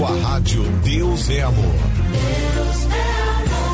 com a rádio Deus é Amor. Deus é amor.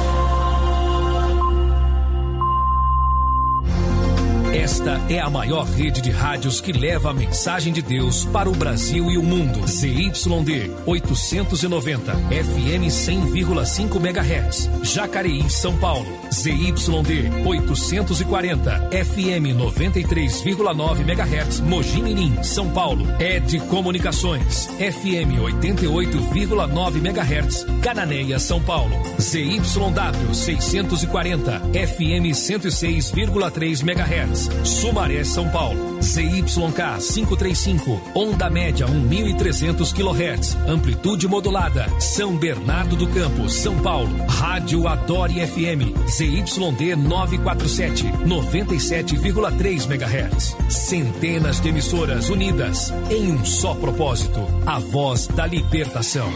Esta é a maior rede de rádios que leva a mensagem de Deus para o Brasil e o mundo. ZYD 890, FM 100,5 MHz, Jacareí, São Paulo. ZYD 840, FM 93,9 MHz, Mogi Mirim, São Paulo. ED Comunicações, FM 88,9 MHz, Cananéia, São Paulo. ZYW 640, FM 106,3 MHz, Sumaré, São Paulo. ZYK 535, onda média 1.300 kHz, amplitude modulada, São Bernardo do Campo, São Paulo. Rádio Adore FM, ZYD 947, 97,3 MHz. Centenas de emissoras unidas em um só propósito, a voz da libertação.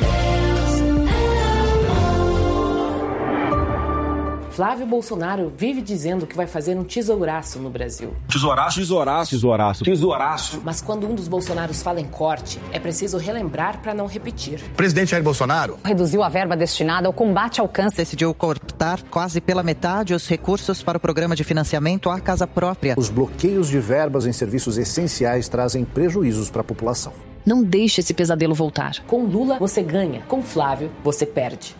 Flávio Bolsonaro vive dizendo que vai fazer um tesouraço no Brasil. Tesouraço? Tesouraço. Tesouraço. Tesouraço. Mas quando um dos Bolsonaros fala em corte, é preciso relembrar para não repetir. O presidente Jair Bolsonaro reduziu a verba destinada ao combate ao câncer. Decidiu cortar quase pela metade os recursos para o programa de financiamento à casa própria. Os bloqueios de verbas em serviços essenciais trazem prejuízos para a população. Não deixe esse pesadelo voltar. Com Lula, você ganha. Com Flávio, você perde.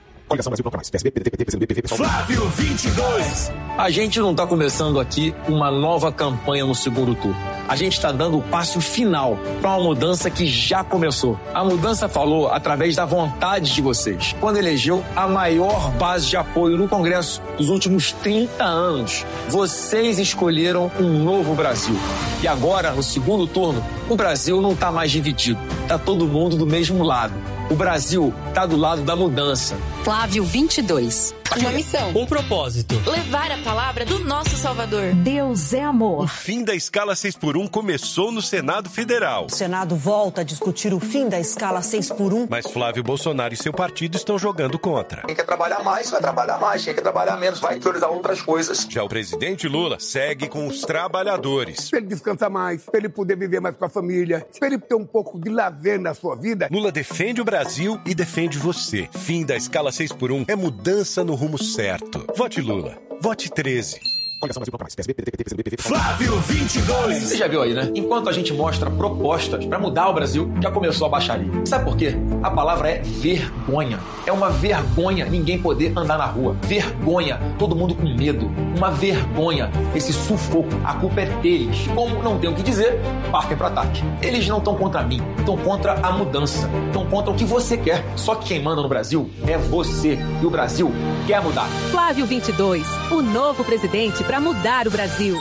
Flávio 22. A gente não está começando aqui uma nova campanha no segundo turno. A gente está dando o passo final para uma mudança que já começou. A mudança falou através da vontade de vocês, quando elegeu a maior base de apoio no Congresso dos últimos 30 anos. Vocês escolheram um novo Brasil. E agora, no segundo turno, o Brasil não está mais dividido. Está todo mundo do mesmo lado. O Brasil está do lado da mudança. Flávio 22. Uma missão. Um propósito. Levar a palavra do nosso Salvador. Deus é amor. O fim da escala 6x1 começou no Senado Federal. O Senado volta a discutir o fim da escala 6x1. Mas Flávio Bolsonaro e seu partido estão jogando contra. Quem quer trabalhar mais, vai trabalhar mais. Quem quer trabalhar menos, vai priorizar outras coisas. Já o presidente Lula segue com os trabalhadores. Para ele descansar mais, para ele poder viver mais com a família, para ele ter um pouco de lazer na sua vida. Lula defende o Brasil e defende você. Fim da escala 6x1 é mudança no rumo certo. Vote Lula. Vote 13. Flávio 22. Você já viu aí, né? Enquanto a gente mostra propostas para mudar o Brasil, já começou a baixaria. Sabe por quê? A palavra é vergonha. É uma vergonha ninguém poder andar na rua. Vergonha. Todo mundo com medo. Uma vergonha. Esse sufoco. A culpa é deles. Como não tem o que dizer, partem para ataque. Eles não estão contra mim. Estão contra a mudança. Estão contra o que você quer. Só que quem manda no Brasil é você. E o Brasil quer mudar. Flávio 22. O novo presidente para mudar o Brasil.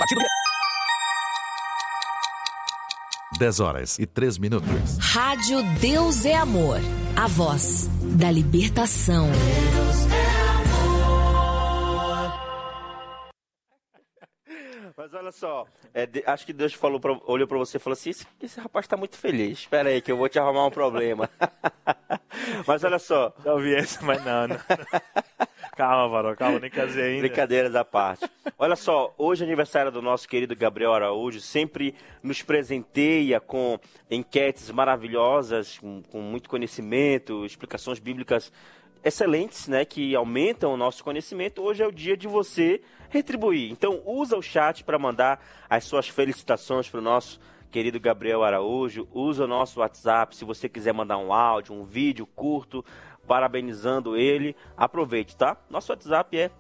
10h03. Rádio Deus é Amor. A voz da libertação. Deus é amor. Mas olha só, acho que Deus olhou pra você e falou assim, esse rapaz tá muito feliz. Espera aí que eu vou te arrumar um problema. Mas olha só. Já ouvi essa, mas não. Calma, Varão, calma, nem casei ainda. Brincadeiras à parte. Olha só, hoje é aniversário do nosso querido Gabriel Araújo, sempre nos presenteia com enquetes maravilhosas, com muito conhecimento, explicações bíblicas excelentes, né, que aumentam o nosso conhecimento. Hoje é o dia de você retribuir. Então, usa o chat para mandar as suas felicitações para o nosso querido Gabriel Araújo. Usa o nosso WhatsApp, se você quiser mandar um áudio, um vídeo curto, parabenizando ele, aproveite, tá? Nosso WhatsApp é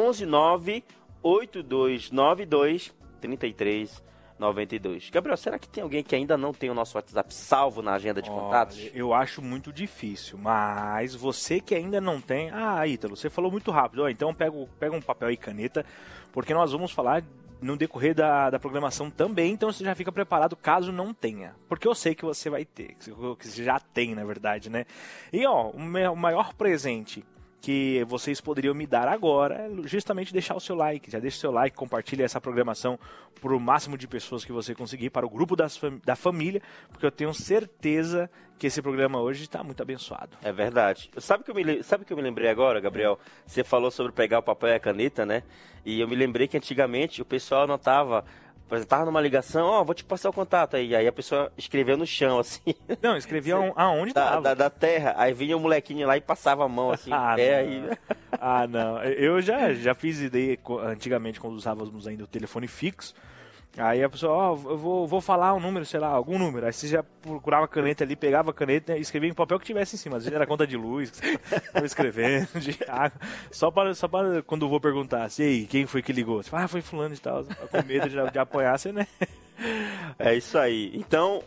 11982923392. Gabriel, será que tem alguém que ainda não tem o nosso WhatsApp salvo na agenda de contatos? Eu acho muito difícil, mas você que ainda não tem... Ítalo, você falou muito rápido. Então pega um papel e caneta, porque nós vamos falar no decorrer da programação também, então você já fica preparado caso não tenha. Porque eu sei que você vai ter, que você já tem, na verdade, né? E, o maior presente que vocês poderiam me dar agora é justamente deixar o seu like. Já deixa o seu like, compartilha essa programação para o máximo de pessoas que você conseguir, para o grupo da família, porque eu tenho certeza que esse programa hoje está muito abençoado. É verdade. Sabe que eu me lembrei agora, Gabriel? Você falou sobre pegar o papel e a caneta, né? E eu me lembrei que antigamente o pessoal anotava Tava numa ligação, vou te passar o contato aí. Aí a pessoa escreveu no chão, assim. Não, escrevia aonde tava. Da terra. Aí vinha o molequinho lá e passava a mão, assim, aí... não. Eu já fiz ideia antigamente, quando usávamos ainda o telefone fixo. Aí a pessoa, eu vou falar um número, sei lá, algum número. Aí você já procurava a caneta ali, pegava a caneta e escrevia em papel que tivesse em cima. Às vezes era conta de luz, que você estava escrevendo, de água. Só para quando eu vou perguntar assim, e aí, quem foi que ligou? Você fala, foi fulano e tal. Com medo de apoiar, você, né? É isso aí. Então,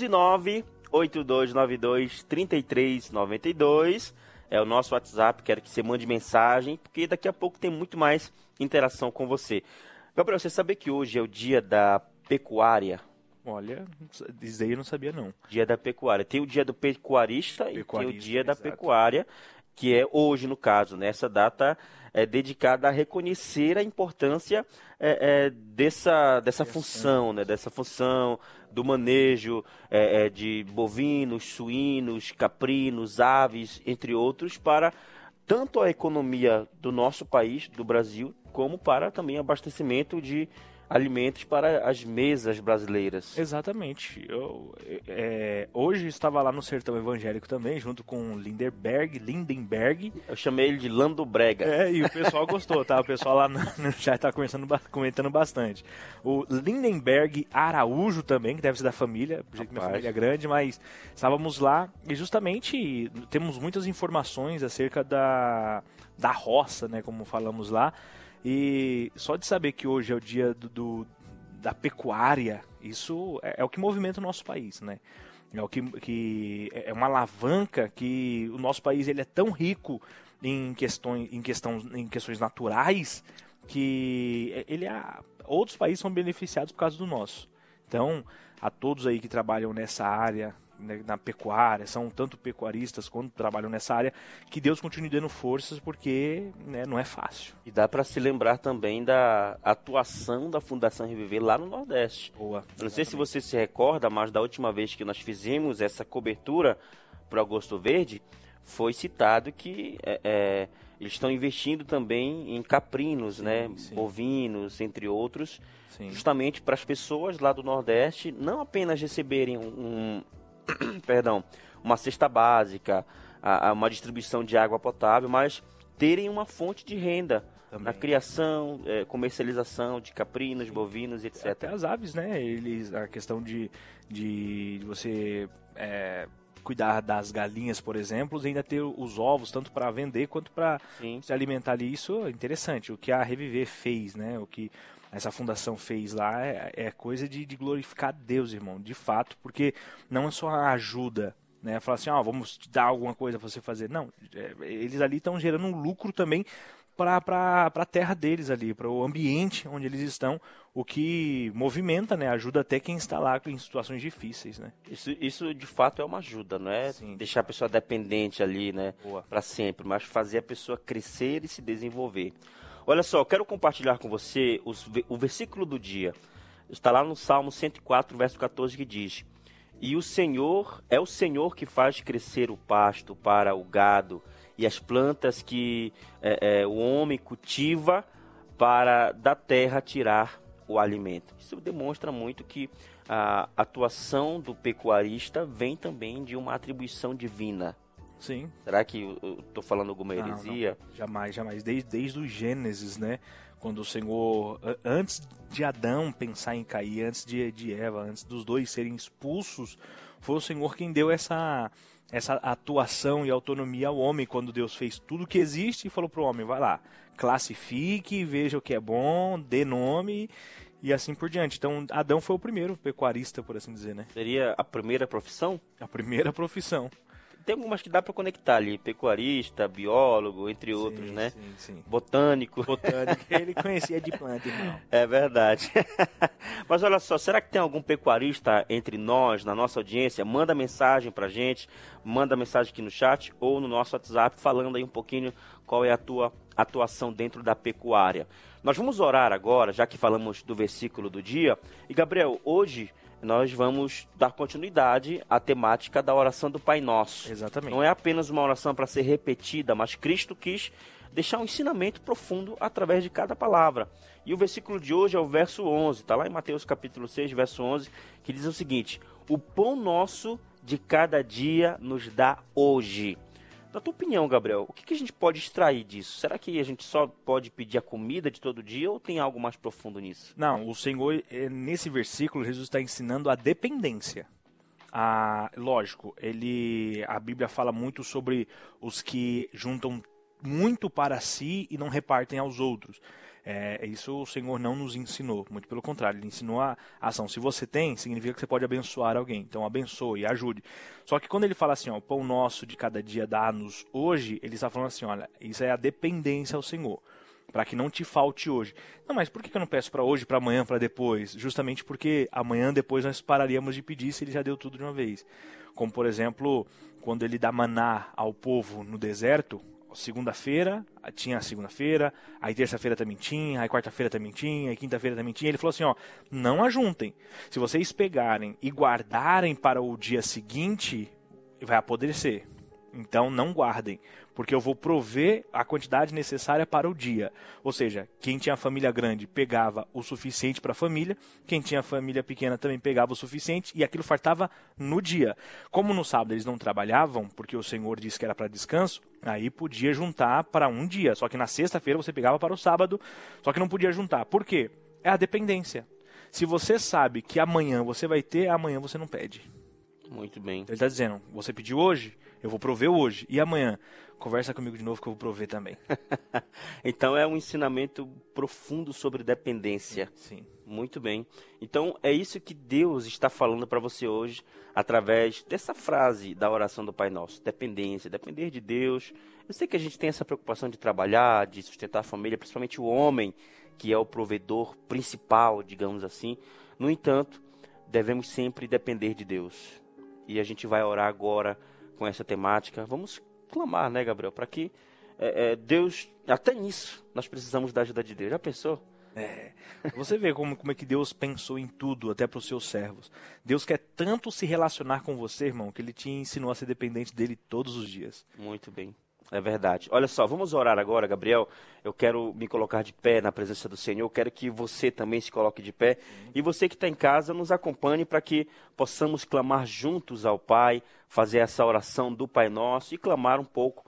119-8292-3392 é o nosso WhatsApp. Quero que você mande mensagem, porque daqui a pouco tem muito mais interação com você. Gabriel, você sabia que hoje é o dia da pecuária? Olha, isso aí eu não sabia não. Dia da pecuária. Tem o dia do pecuarista e tem o dia da pecuária, que é hoje, no caso, né? Essa data é dedicada a reconhecer a importância dessa função, né? Dessa função do manejo de bovinos, suínos, caprinos, aves, entre outros, para tanto a economia do nosso país, do Brasil, como para também abastecimento de alimentos para as mesas brasileiras. Exatamente. Hoje estava lá no Sertão Evangélico também, junto com Lindenberg. Eu chamei ele de Lando Brega. E o pessoal gostou, tá? O pessoal lá no chat está comentando bastante. O Lindenberg Araújo também, que deve ser da família, porque minha família é grande, mas estávamos lá e justamente temos muitas informações acerca da roça, né, como falamos lá. E só de saber que hoje é o dia da pecuária, isso é o que movimenta o nosso país, né? É o que é uma alavanca que o nosso país ele é tão rico em questões naturais que outros países são beneficiados por causa do nosso. Então, a todos aí que trabalham nessa área, na pecuária, são tanto pecuaristas quanto trabalham nessa área, que Deus continue dando forças, porque não é fácil. E dá para se lembrar também da atuação da Fundação Reviver lá no Nordeste. Boa. Não sei se você se recorda, mas da última vez que nós fizemos essa cobertura para o Agosto Verde, foi citado que eles estão investindo também em caprinos, sim. Bovinos, entre outros, sim. Justamente para as pessoas lá do Nordeste não apenas receberem uma cesta básica, uma distribuição de água potável, mas terem uma fonte de renda também. Na criação, comercialização de caprinos, bovinos, etc. Até as aves, né? A questão de você cuidar das galinhas, por exemplo, e ainda ter os ovos, tanto para vender quanto para se alimentar ali. Isso é interessante. O que a Reviver fez, né? O que essa fundação fez lá é coisa de glorificar Deus, irmão, de fato, porque não é só a ajuda, né? Falar assim, vamos te dar alguma coisa para você fazer. Não, eles ali estão gerando um lucro também para a terra deles ali, para o ambiente onde eles estão, o que movimenta, né? Ajuda até quem está lá em situações difíceis, né? Isso de fato é uma ajuda, não é? Sim. Deixar a pessoa dependente ali, né? Para sempre, mas fazer a pessoa crescer e se desenvolver. Olha só, quero compartilhar com você o versículo do dia. Está lá no Salmo 104, verso 14, que diz: E o Senhor é o Senhor que faz crescer o pasto para o gado e as plantas que o homem cultiva para da terra tirar o alimento. Isso demonstra muito que a atuação do pecuarista vem também de uma atribuição divina. Sim. Será que eu estou falando alguma heresia? Não. Jamais. Desde o Gênesis, né? Quando o Senhor, antes de Adão pensar em cair, antes de Eva, antes dos dois serem expulsos, foi o Senhor quem deu essa atuação e autonomia ao homem, quando Deus fez tudo que existe e falou para o homem, vai lá, classifique, veja o que é bom, dê nome e assim por diante. Então, Adão foi o primeiro pecuarista, por assim dizer, né? Seria a primeira profissão? A primeira profissão. Tem algumas que dá para conectar ali, pecuarista, biólogo, entre outros, né? Sim. Botânico. Ele conhecia de planta, irmão. É verdade. Mas olha só, será que tem algum pecuarista entre nós, na nossa audiência? Manda mensagem pra gente, manda mensagem aqui no chat ou no nosso WhatsApp, falando aí um pouquinho qual é a tua atuação dentro da pecuária. Nós vamos orar agora, já que falamos do versículo do dia. E Gabriel, hoje nós vamos dar continuidade à temática da oração do Pai Nosso. Exatamente. Não é apenas uma oração para ser repetida, mas Cristo quis deixar um ensinamento profundo através de cada palavra. E o versículo de hoje é o verso 11, está lá em Mateus capítulo 6, verso 11, que diz o seguinte: o pão nosso de cada dia nos dá hoje. Na tua opinião, Gabriel, o que a gente pode extrair disso? Será que a gente só pode pedir a comida de todo dia ou tem algo mais profundo nisso? Não, o Senhor, nesse versículo, Jesus está ensinando a dependência. Lógico, a Bíblia fala muito sobre os que juntam muito para si e não repartem aos outros. Isso o Senhor não nos ensinou, muito pelo contrário, Ele ensinou a ação. Se você tem, significa que você pode abençoar alguém, então abençoe, ajude. Só que quando ele fala assim, ó, o pão nosso de cada dia dá-nos hoje, ele está falando assim, olha, isso é a dependência ao Senhor, para que não te falte hoje. Não, mas por que eu não peço para hoje, para amanhã, para depois? Justamente porque amanhã, depois nós pararíamos de pedir se Ele já deu tudo de uma vez. Como, por exemplo, quando Ele dá maná ao povo no deserto, segunda-feira, tinha a segunda-feira, aí terça-feira também tinha, aí quarta-feira também tinha, aí quinta-feira também tinha. Ele falou assim, ó, não ajuntem. Se vocês pegarem e guardarem para o dia seguinte, vai apodrecer. Então não guardem, porque eu vou prover a quantidade necessária para o dia. Ou seja, quem tinha família grande pegava o suficiente para a família, quem tinha família pequena também pegava o suficiente, e aquilo fartava no dia. Como no sábado eles não trabalhavam, porque o Senhor disse que era para descanso, aí podia juntar para um dia. Só que na sexta-feira você pegava para o sábado, só que não podia juntar. Por quê? É a dependência. Se você sabe que amanhã você vai ter, amanhã você não pede. Muito bem. Ele está dizendo, você pediu hoje, eu vou prover hoje. E amanhã, conversa comigo de novo que eu vou prover também. Então é um ensinamento profundo sobre dependência. Sim. Muito bem. Então é isso que Deus está falando para você hoje, através dessa frase da oração do Pai Nosso. Dependência, depender de Deus. Eu sei que a gente tem essa preocupação de trabalhar, de sustentar a família, principalmente o homem, que é o provedor principal, digamos assim. No entanto, devemos sempre depender de Deus. E a gente vai orar agora com essa temática. Vamos clamar, né, Gabriel? Para que Deus, até nisso, nós precisamos da ajuda de Deus. Já pensou? Você vê como é que Deus pensou em tudo, até para os seus servos. Deus quer tanto se relacionar com você, irmão, que Ele te ensinou a ser dependente dEle todos os dias. Muito bem. É verdade. Olha só, vamos orar agora, Gabriel. Eu quero me colocar de pé na presença do Senhor. Eu quero que você também se coloque de pé. E você que está em casa, nos acompanhe para que possamos clamar juntos ao Pai, fazer essa oração do Pai Nosso e clamar um pouco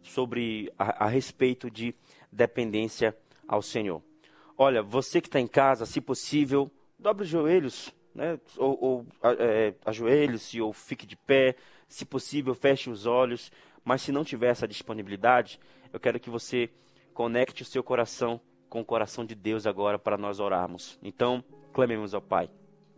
sobre a respeito de dependência ao Senhor. Olha, você que está em casa, se possível, dobre os joelhos, né? ou ajoelhe-se ou fique de pé. Se possível, feche os olhos. Mas se não tiver essa disponibilidade, eu quero que você conecte o seu coração com o coração de Deus agora para nós orarmos. Então, clamemos ao Pai.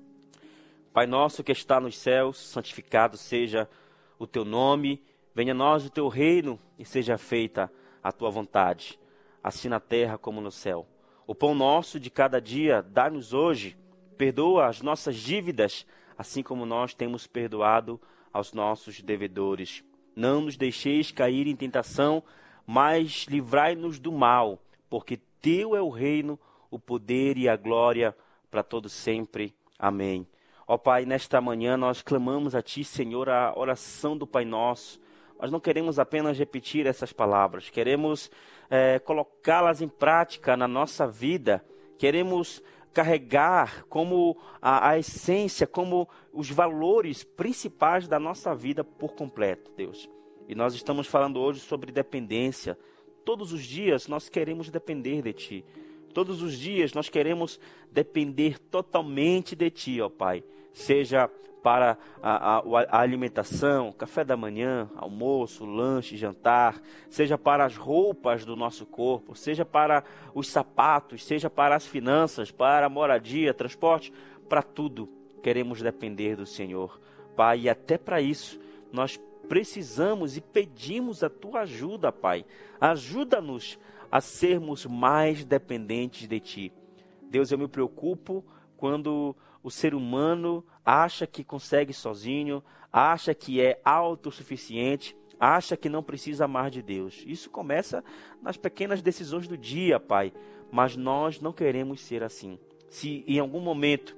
Pai nosso que está nos céus, santificado seja o teu nome, venha a nós o teu reino e seja feita a tua vontade, assim na terra como no céu. O pão nosso de cada dia dá-nos hoje, perdoa as nossas dívidas, assim como nós temos perdoado aos nossos devedores. Não nos deixeis cair em tentação, mas livrai-nos do mal, porque teu é o reino, o poder e a glória para todos sempre. Amém. Ó Pai, nesta manhã nós clamamos a Ti, Senhor, a oração do Pai Nosso. Nós não queremos apenas repetir essas palavras, queremos colocá-las em prática na nossa vida, queremos carregar como a essência, como os valores principais da nossa vida por completo, Deus. E nós estamos falando hoje sobre dependência. Todos os dias nós queremos depender de Ti. Todos os dias nós queremos depender totalmente de Ti, ó Pai. Seja para a alimentação, café da manhã, almoço, lanche, jantar, seja para as roupas do nosso corpo, seja para os sapatos, seja para as finanças, para a moradia, transporte, para tudo queremos depender do Senhor. Pai, e até para isso nós precisamos e pedimos a Tua ajuda, Pai. Ajuda-nos a sermos mais dependentes de Ti. Deus, eu me preocupo quando o ser humano acha que consegue sozinho, acha que é autossuficiente, acha que não precisa mais de Deus. Isso começa nas pequenas decisões do dia, Pai, mas nós não queremos ser assim. Se em algum momento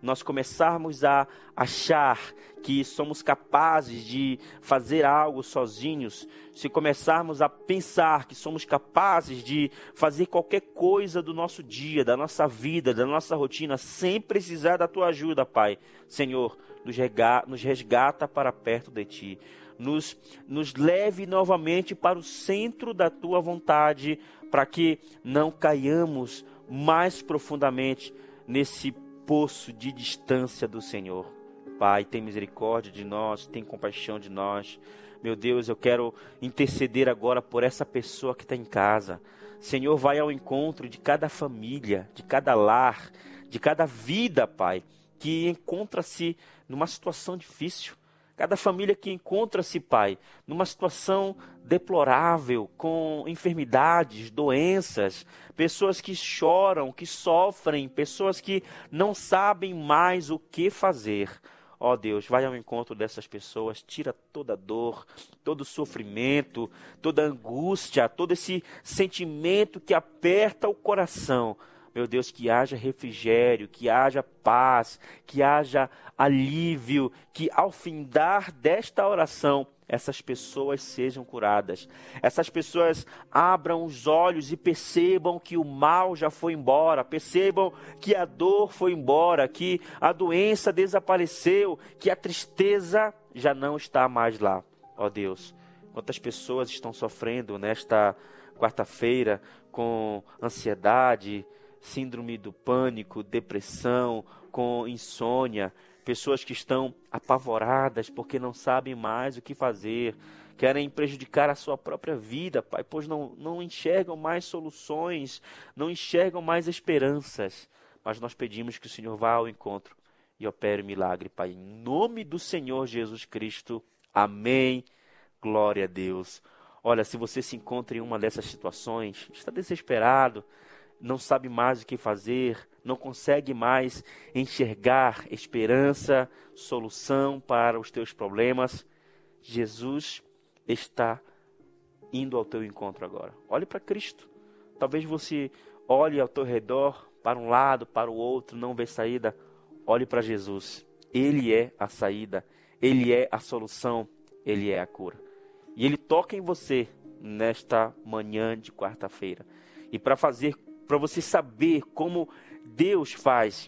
nós começarmos a achar que somos capazes de fazer algo sozinhos, se começarmos a pensar que somos capazes de fazer qualquer coisa do nosso dia, da nossa vida, da nossa rotina, sem precisar da tua ajuda, Pai, Senhor, nos resgata para perto de Ti. Nos leve novamente para o centro da Tua vontade, para que não caiamos mais profundamente nesse poço de distância do Senhor. Pai, tem misericórdia de nós, tem compaixão de nós. Meu Deus, eu quero interceder agora por essa pessoa que está em casa. Senhor, vai ao encontro de cada família, de cada lar, de cada vida, Pai, que encontra-se numa situação difícil. Cada família que encontra-se, Pai, numa situação deplorável, com enfermidades, doenças, pessoas que choram, que sofrem, pessoas que não sabem mais o que fazer. Ó Deus, vai ao encontro dessas pessoas, tira toda dor, todo sofrimento, toda angústia, todo esse sentimento que aperta o coração. Meu Deus, que haja refrigério, que haja paz, que haja alívio, que ao findar desta oração, essas pessoas sejam curadas. Essas pessoas abram os olhos e percebam que o mal já foi embora, percebam que a dor foi embora, que a doença desapareceu, que a tristeza já não está mais lá. Ó Deus, quantas pessoas estão sofrendo nesta quarta-feira com ansiedade, síndrome do pânico, depressão, com insônia, pessoas que estão apavoradas porque não sabem mais o que fazer, querem prejudicar a sua própria vida, Pai, pois não enxergam mais soluções, não enxergam mais esperanças. Mas nós pedimos que o Senhor vá ao encontro e opere o milagre, Pai, em nome do Senhor Jesus Cristo. Amém. Glória a Deus. Olha, se você se encontra em uma dessas situações, está desesperado, não sabe mais o que fazer, não consegue mais enxergar esperança, solução para os teus problemas, Jesus está indo ao teu encontro agora. Olhe para Cristo. Talvez você olhe ao teu redor, para um lado, para o outro, não vê saída. Olhe para Jesus. Ele é a saída, Ele é a solução, Ele é a cura. E Ele toca em você nesta manhã de quarta-feira. E para você saber como Deus faz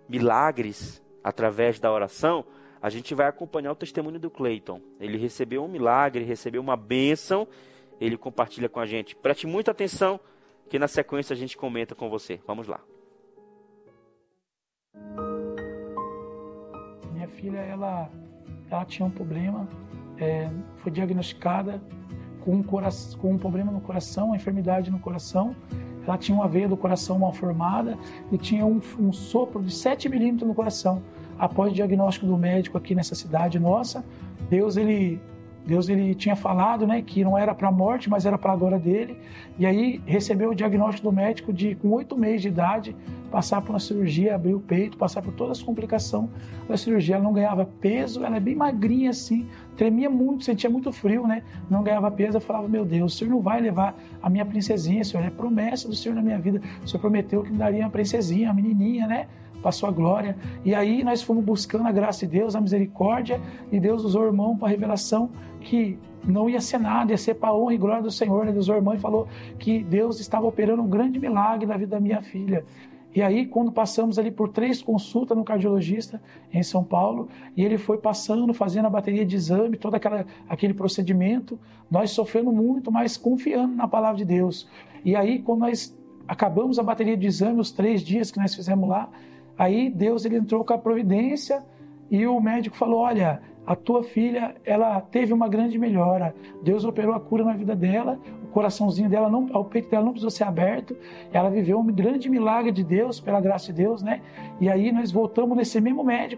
milagres através da oração, a gente vai acompanhar o testemunho do Cleiton. Ele recebeu um milagre, recebeu uma bênção, ele compartilha com a gente. Preste muita atenção, que na sequência a gente comenta com você. Vamos lá. Minha filha, ela tinha um problema, foi diagnosticada com um problema no coração, uma enfermidade no coração. Ela tinha uma veia do coração mal formada e tinha um sopro de 7 milímetros no coração. Após o diagnóstico do médico aqui nessa cidade nossa, Deus ele tinha falado, né, que não era para a morte, mas era para a glória dele. E aí recebeu o diagnóstico do médico de, com 8 meses de idade, passar por uma cirurgia, abrir o peito, passar por todas as complicações da cirurgia. Ela não ganhava peso, ela é bem magrinha assim, tremia muito, sentia muito frio, né? Não ganhava peso. Eu falava, meu Deus, o Senhor não vai levar a minha princesinha, Senhor, é promessa do Senhor na minha vida. O Senhor prometeu que me daria uma princesinha, uma menininha, né? Para sua glória. E aí nós fomos buscando a graça de Deus, a misericórdia, e Deus usou o irmão para a revelação que não ia ser nada, ia ser para a honra e glória do Senhor. Ele usou o irmão e falou que Deus estava operando um grande milagre na vida da minha filha. E aí, quando passamos ali por 3 consultas no cardiologista em São Paulo, e ele foi passando, fazendo a bateria de exame, todo aquele procedimento, nós sofrendo muito, mas confiando na palavra de Deus. E aí, quando nós acabamos a bateria de exame, os 3 dias que nós fizemos lá, aí Deus ele entrou com a providência e o médico falou, olha, a tua filha, ela teve uma grande melhora. Deus operou a cura na vida dela, o coraçãozinho dela, o peito dela não precisou ser aberto. Ela viveu um grande milagre de Deus, pela graça de Deus, né? E aí nós voltamos nesse mesmo médico,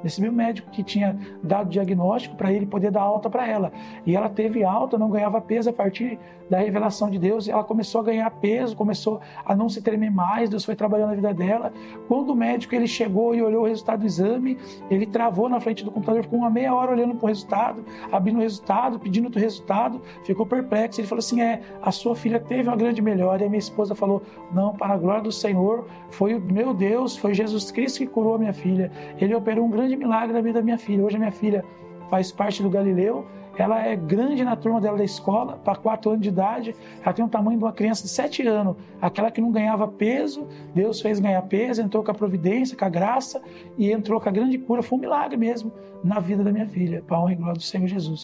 desse meu médico que tinha dado diagnóstico para ele poder dar alta para ela. E ela teve alta, não ganhava peso a partir da revelação de Deus. Ela começou a ganhar peso, começou a não se tremer mais, Deus foi trabalhando na vida dela. Quando o médico ele chegou e olhou o resultado do exame, ele travou na frente do computador, ficou uma meia hora olhando para o resultado, abrindo o resultado, pedindo o resultado, ficou perplexo. Ele falou assim, a sua filha teve uma grande melhora. E a minha esposa falou, não, para a glória do Senhor, foi o meu Deus, foi Jesus Cristo que curou a minha filha. Ele operou um grande milagre na vida da minha filha. Hoje a minha filha faz parte do Galileu, ela é grande na turma dela da escola, para 4 anos de idade, ela tem o tamanho de uma criança de 7 anos, aquela que não ganhava peso, Deus fez ganhar peso, entrou com a providência, com a graça, e entrou com a grande cura, foi um milagre mesmo na vida da minha filha, para a honra e glória do Senhor Jesus.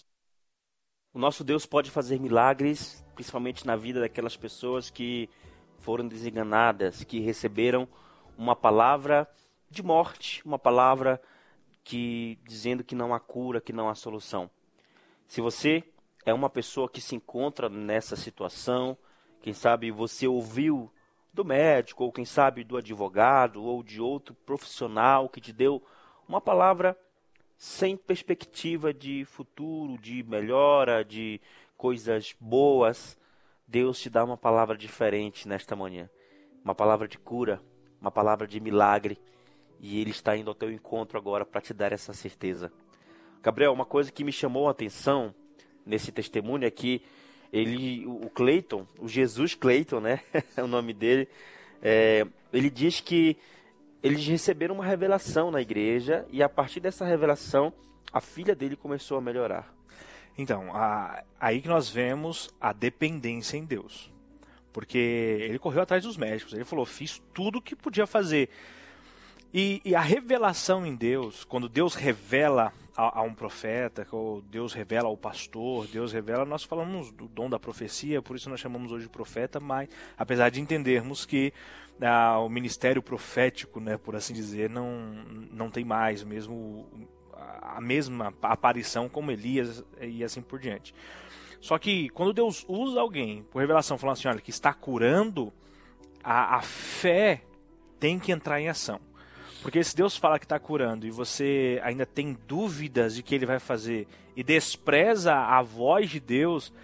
O nosso Deus pode fazer milagres, principalmente na vida daquelas pessoas que foram desenganadas, que receberam uma palavra de morte, uma palavra dizendo que não há cura, que não há solução. Se você é uma pessoa que se encontra nessa situação, quem sabe você ouviu do médico, ou quem sabe do advogado, ou de outro profissional que te deu uma palavra sem perspectiva de futuro, de melhora, de coisas boas, Deus te dá uma palavra diferente nesta manhã. Uma palavra de cura, uma palavra de milagre. E Ele está indo ao teu encontro agora para te dar essa certeza. Gabriel, uma coisa que me chamou a atenção nesse testemunho é que o Cleiton, o Jesus Cleiton, né? É o nome dele. Ele diz que eles receberam uma revelação na igreja e a partir dessa revelação, a filha dele começou a melhorar. Então, aí que nós vemos a dependência em Deus. Porque ele correu atrás dos médicos, ele falou, fiz tudo o que podia fazer. E a revelação em Deus, quando Deus revela a um profeta, ou Deus revela ao pastor, Deus revela, nós falamos do dom da profecia, por isso nós chamamos hoje de profeta, mas apesar de entendermos que o ministério profético, né, por assim dizer, não tem mais mesmo a mesma aparição como Elias e assim por diante. Só que quando Deus usa alguém, por revelação, falando assim, olha, que está curando, a fé tem que entrar em ação. Porque se Deus fala que está curando e você ainda tem dúvidas de que Ele vai fazer e despreza a voz de Deus,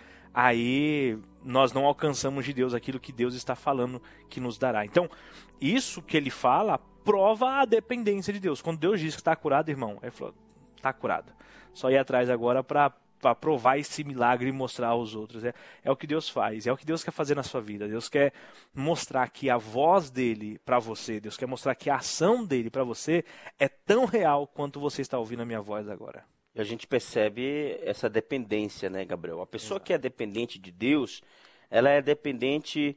aí nós não alcançamos de Deus aquilo que Deus está falando que nos dará. Então, isso que Ele fala prova a dependência de Deus. Quando Deus diz que está curado, irmão, Ele falou, está curado. Só ir atrás agora para provar esse milagre e mostrar aos outros. É o que Deus faz, é o que Deus quer fazer na sua vida. Deus quer mostrar que a voz dele para você, Deus quer mostrar que a ação dele para você é tão real quanto você está ouvindo a minha voz agora. E a gente percebe essa dependência, né, Gabriel? A pessoa que é dependente de Deus, ela é dependente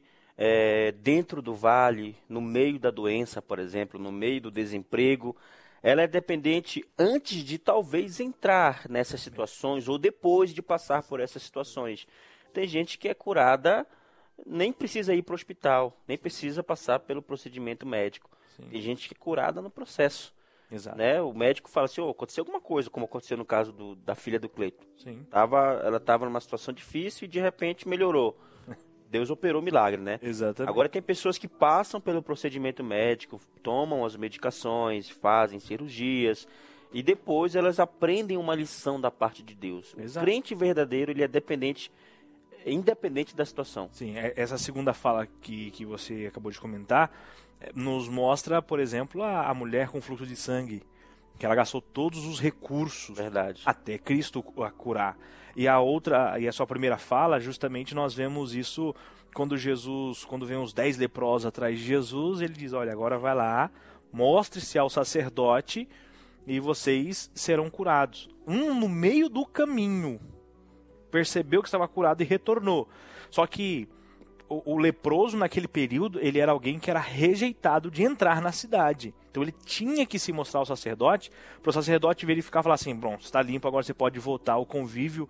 dentro do vale, no meio da doença, por exemplo, no meio do desemprego. Ela é dependente antes de talvez entrar nessas situações ou depois de passar por essas situações. Tem gente que é curada, nem precisa ir para o hospital, nem precisa passar pelo procedimento médico. Sim. Tem gente que é curada no processo. Exato. Né? O médico fala assim, aconteceu alguma coisa, como aconteceu no caso da filha do Cleiton. Sim. Ela estava numa situação difícil e de repente melhorou. Deus operou milagre, né? Exatamente. Agora tem pessoas que passam pelo procedimento médico, tomam as medicações, fazem cirurgias e depois elas aprendem uma lição da parte de Deus. Exato. O crente verdadeiro, ele é independente da situação. Sim, essa segunda fala que você acabou de comentar nos mostra, por exemplo, a mulher com fluxo de sangue, que ela gastou todos os recursos até Cristo a curar. E a sua primeira fala, justamente nós vemos isso quando vem os 10 leprosos atrás de Jesus, ele diz, olha, agora vai lá, mostre-se ao sacerdote e vocês serão curados. No meio do caminho, percebeu que estava curado e retornou. Só que o leproso naquele período, ele era alguém que era rejeitado de entrar na cidade. Então ele tinha que se mostrar ao sacerdote, para o sacerdote verificar e falar assim, bom, está limpo, agora você pode voltar ao convívio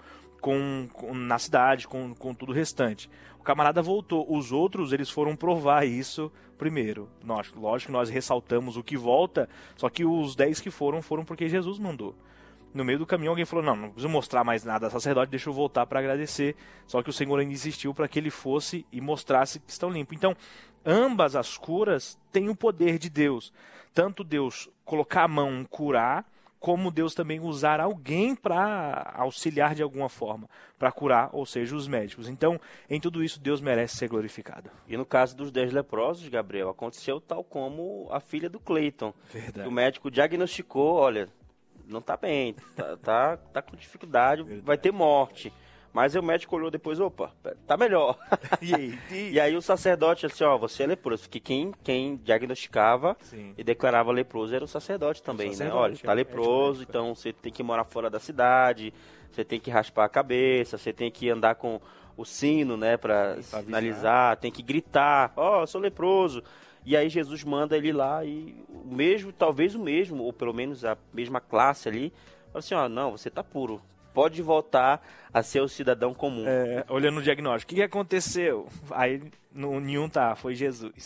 na cidade, com tudo o restante. O camarada voltou, os outros eles foram provar isso primeiro. Lógico que nós ressaltamos o que volta, só que os 10 que foram porque Jesus mandou. No meio do caminho alguém falou, não preciso mostrar mais nada ao sacerdote, deixa eu voltar para agradecer. Só que o Senhor ainda insistiu para que ele fosse e mostrasse que estão limpos. Então, ambas as curas têm o poder de Deus. Tanto Deus colocar a mão, curar, como Deus também usar alguém para auxiliar de alguma forma, para curar, ou seja, os médicos. Então, em tudo isso, Deus merece ser glorificado. E no caso dos 10 leprosos, Gabriel, aconteceu tal como a filha do Cleiton. Verdade. O médico diagnosticou, olha, não está bem, tá com dificuldade, vai ter morte. Mas o médico olhou depois, opa, tá melhor. E aí o sacerdote disse, você é leproso. Porque quem diagnosticava e declarava leproso era o sacerdote também, né? Olha, tá leproso, então você tem que morar fora da cidade, você tem que raspar a cabeça, você tem que andar com o sino, né, pra sinalizar, tem que gritar, eu sou leproso. E aí Jesus manda ele lá e talvez o mesmo, ou pelo menos a mesma classe ali, fala assim, não, você tá puro. Pode voltar a ser o cidadão comum. Olhando o diagnóstico, o que aconteceu? Aí nenhum foi Jesus.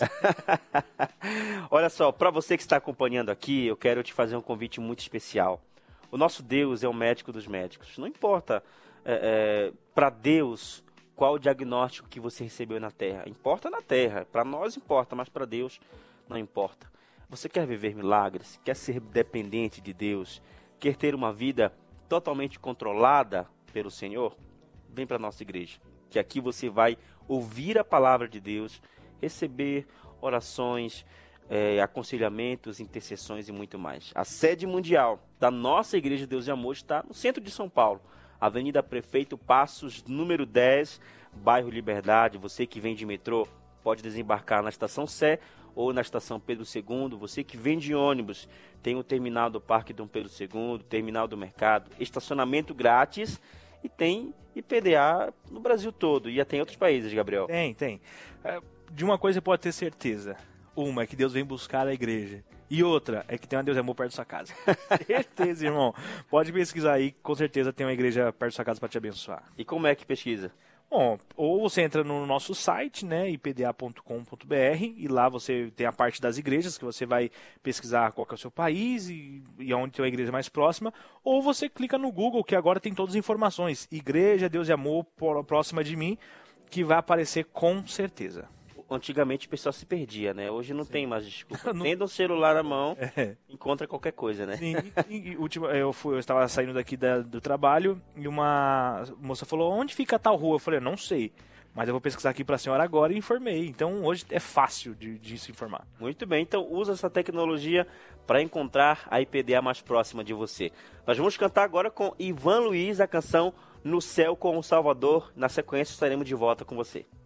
Olha só, para você que está acompanhando aqui, eu quero te fazer um convite muito especial. O nosso Deus é o médico dos médicos. Não importa para Deus qual o diagnóstico que você recebeu na Terra. Importa na Terra, para nós importa, mas para Deus não importa. Você quer viver milagres? Quer ser dependente de Deus? Quer ter uma vida totalmente controlada pelo Senhor? Vem para a nossa igreja, que aqui você vai ouvir a palavra de Deus, receber orações, aconselhamentos, intercessões e muito mais. A sede mundial da nossa Igreja Deus e Amor está no centro de São Paulo, Avenida Prefeito Passos, número 10, bairro Liberdade. Você que vem de metrô pode desembarcar na Estação Sé ou na Estação Pedro II. Você que vem de ônibus, tem o terminal do Parque Dom Pedro II, terminal do Mercado, estacionamento grátis e tem IPDA no Brasil todo. E até em outros países, Gabriel. Tem. De uma coisa pode ter certeza. Uma é que Deus vem buscar a igreja. E outra é que tem uma Deus é Amor perto da sua casa. Certeza, irmão. Pode pesquisar aí, com certeza tem uma igreja perto da sua casa para te abençoar. E como é que pesquisa? Bom, ou você entra no nosso site, né, ipda.com.br, e lá você tem a parte das igrejas, que você vai pesquisar qual que é o seu país e onde tem uma igreja mais próxima, ou você clica no Google, que agora tem todas as informações, Igreja Deus e Amor próxima de mim, que vai aparecer com certeza. Antigamente o pessoal se perdia, né? Hoje não tem mais desculpa. Tendo um celular na mão, encontra qualquer coisa, né? Sim, eu estava saindo daqui do trabalho e uma moça falou, onde fica tal rua? Eu falei, não sei, mas eu vou pesquisar aqui para a senhora agora e informei. Então hoje é fácil de se informar. Muito bem, então usa essa tecnologia para encontrar a IPDA mais próxima de você. Nós vamos cantar agora com Ivan Luiz a canção No Céu com o Salvador. Na sequência estaremos de volta com você.